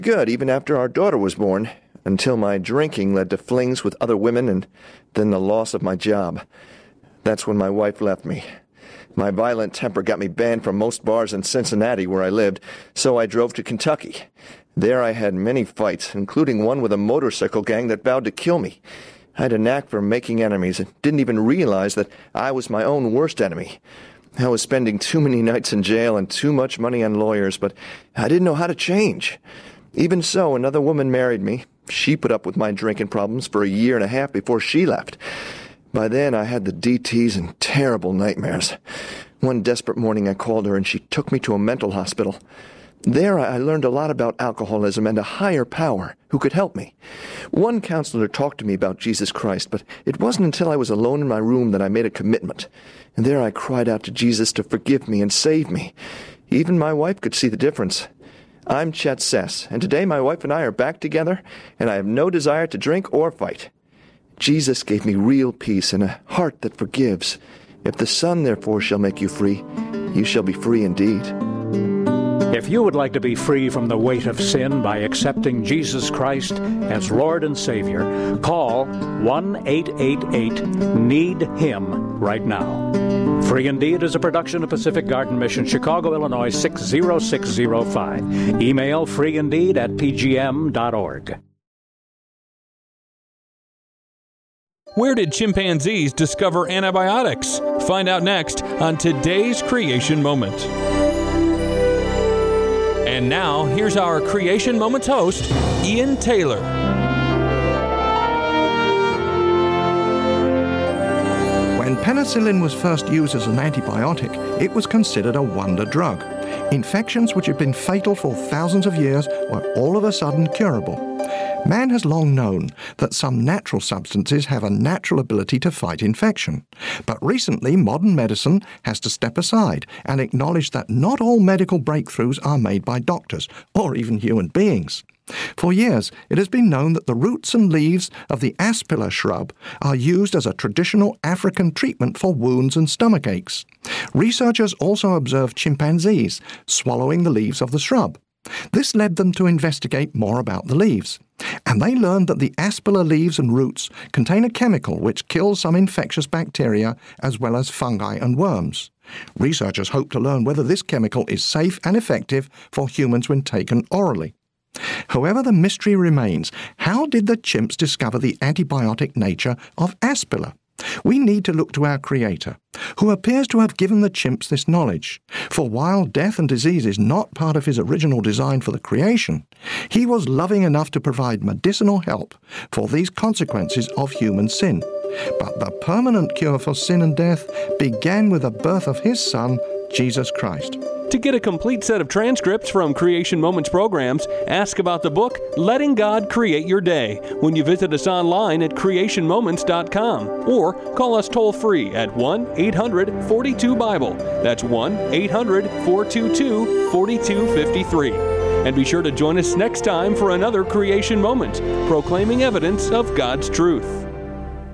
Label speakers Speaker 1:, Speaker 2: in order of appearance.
Speaker 1: good even after our daughter was born, until my drinking led to flings with other women and then the loss of my job. That's when my wife left me. My violent temper got me banned from most bars in Cincinnati where I lived, so I drove to Kentucky. There I had many fights, including one with a motorcycle gang that vowed to kill me. I had a knack for making enemies and didn't even realize that I was my own worst enemy. I was spending too many nights in jail and too much money on lawyers, but I didn't know how to change. Even so, another woman married me. She put up with my drinking problems for a year and a half before she left. By then, I had the DTs and terrible nightmares. One desperate morning, I called her, and she took me to a mental hospital. There, I learned a lot about alcoholism and a higher power who could help me. One counselor talked to me about Jesus Christ, but it wasn't until I was alone in my room that I made a commitment. And there I cried out to Jesus to forgive me and save me. Even my wife could see the difference. I'm Chet Sess, and today my wife and I are back together, and I have no desire to drink or fight. Jesus gave me real peace and a heart that forgives. If the Son, therefore, shall make you free, you shall be free indeed.
Speaker 2: If you would like to be free from the weight of sin by accepting Jesus Christ as Lord and Savior, call 1-888-NEED-HIM right now. Free Indeed is a production of Pacific Garden Mission, Chicago, Illinois 60605. Email freeindeed@pgm.org.
Speaker 3: Where did chimpanzees discover antibiotics? Find out next on today's Creation Moment. And now, here's our Creation Moments host, Ian Taylor.
Speaker 4: When penicillin was first used as an antibiotic, it was considered a wonder drug. Infections which had been fatal for thousands of years were all of a sudden curable. Man has long known that some natural substances have a natural ability to fight infection. But recently, modern medicine has to step aside and acknowledge that not all medical breakthroughs are made by doctors or even human beings. For years, it has been known that the roots and leaves of the aspilla shrub are used as a traditional African treatment for wounds and stomach aches. Researchers also observed chimpanzees swallowing the leaves of the shrub. This led them to investigate more about the leaves, and they learned that the aspilla leaves and roots contain a chemical which kills some infectious bacteria as well as fungi and worms. Researchers hope to learn whether this chemical is safe and effective for humans when taken orally. However, the mystery remains. How did the chimps discover the antibiotic nature of aspilla? We need to look to our Creator, who appears to have given the chimps this knowledge. For while death and disease is not part of his original design for the creation, he was loving enough to provide medicinal help for these consequences of human sin. But the permanent cure for sin and death began with the birth of his Son, Jesus Christ.
Speaker 3: To get a complete set of transcripts from Creation Moments programs, ask about the book Letting God Create Your Day when you visit us online at creationmoments.com or call us toll-free at 1-800-42-BIBLE. That's 1-800-422-4253. And be sure to join us next time for another Creation Moment, proclaiming evidence of God's truth.